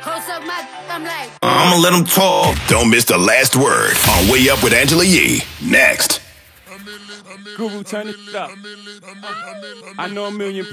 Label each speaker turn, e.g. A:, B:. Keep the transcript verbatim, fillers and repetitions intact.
A: I'ma let them talk. Don't miss the last word on Way Up with Angela Yee. Next.
B: Guru, turn it up. I know a million